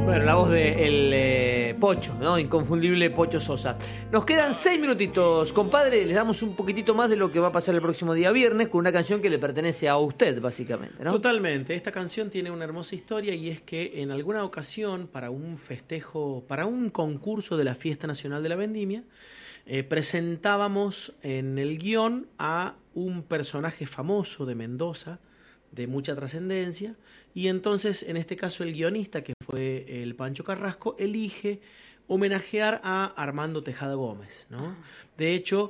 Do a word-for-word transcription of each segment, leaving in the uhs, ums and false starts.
Bueno, la voz de el eh, Pocho, ¿no? Inconfundible Pocho Sosa. Nos quedan seis minutitos, compadre. Les damos un poquitito más de lo que va a pasar el próximo día viernes con una canción que le pertenece a usted, básicamente, ¿no? Totalmente. Esta canción tiene una hermosa historia y es que en alguna ocasión, para un festejo, para un concurso de la Fiesta Nacional de la Vendimia, eh, presentábamos en el guión a un personaje famoso de Mendoza, de mucha trascendencia, y entonces en este caso el guionista, que fue el Pancho Carrasco, elige homenajear a Armando Tejada Gómez, ¿no? De hecho,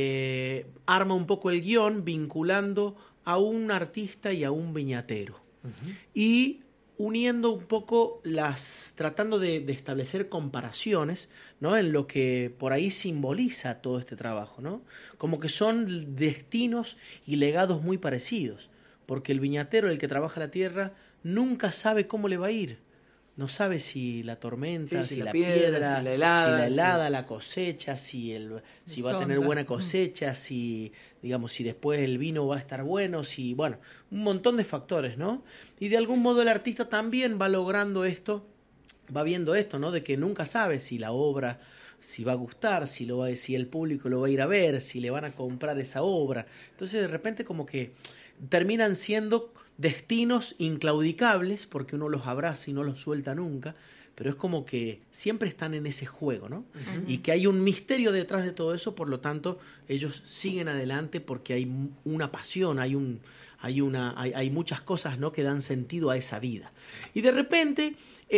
eh, arma un poco el guión vinculando a un artista y a un viñatero, uh-huh. y uniendo un poco las, tratando de, de establecer comparaciones, ¿no? En lo que por ahí simboliza todo este trabajo, ¿no? Como que son destinos y legados muy parecidos. Porque el viñatero, el que trabaja la tierra, nunca sabe cómo le va a ir. No sabe si la tormenta, sí, si, si la, la piedra, piedra, si la helada, si la, helada, sí. la cosecha, si, el, si va a tener buena cosecha, si, digamos, si después el vino va a estar bueno, si, bueno, un montón de factores, ¿no? Y de algún modo el artista también va logrando esto, va viendo esto, ¿no? De que nunca sabe si la obra, si va a gustar, si, lo va, si el público lo va a ir a ver, si le van a comprar esa obra. Entonces de repente como que terminan siendo destinos inclaudicables porque uno los abraza y no los suelta nunca, pero es como que siempre están en ese juego, ¿no? Uh-huh. Y que hay un misterio detrás de todo eso, por lo tanto ellos siguen adelante porque hay una pasión, hay un hay una hay, hay muchas cosas, ¿no? Que dan sentido a esa vida. Y de repente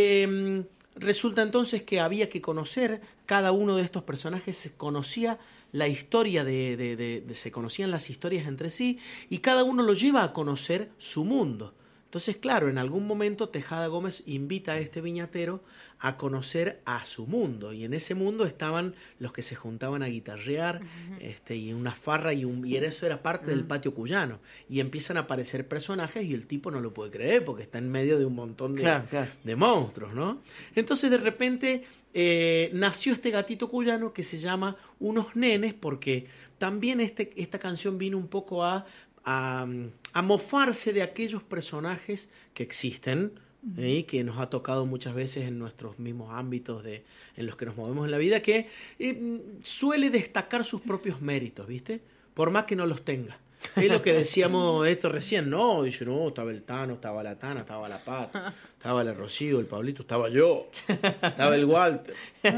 eh, resulta entonces que había que conocer cada uno de estos personajes, se conocía la historia de, de, de, de se conocían las historias entre sí y cada uno lo lleva a conocer su mundo. Entonces, claro, en algún momento Tejada Gómez invita a este viñatero a conocer a su mundo, y en ese mundo estaban los que se juntaban a guitarrear, uh-huh. este, y una farra, y, un, y eso era parte uh-huh. del patio cuyano, y empiezan a aparecer personajes y el tipo no lo puede creer porque está en medio de un montón de, claro, claro. de monstruos, ¿no? Entonces de repente eh, nació este gatito cuyano que se llama Unos Nenes, porque también este, esta canción vino un poco a A, a mofarse de aquellos personajes que existen, ¿eh? Que nos ha tocado muchas veces en nuestros mismos ámbitos de, en los que nos movemos en la vida, que eh, suele destacar sus propios méritos, ¿viste? Por más que no los tenga. Es lo que decíamos esto recién, no, dice, no, estaba el Tano, estaba la Tana, estaba la Pata, estaba el Rocío, el Pablito, estaba yo, estaba el Walter.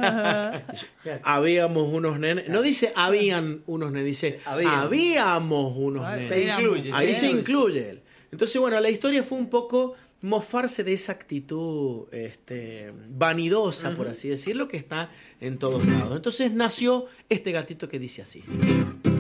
Habíamos unos nenes, no dice habían unos nenes, dice habíamos, habíamos unos nenes. Se incluye, ahí se, se incluye él. Entonces, bueno, la historia fue un poco mofarse de esa actitud este, vanidosa, uh-huh. por así decirlo, que está en todos lados. Entonces nació este gatito que dice así.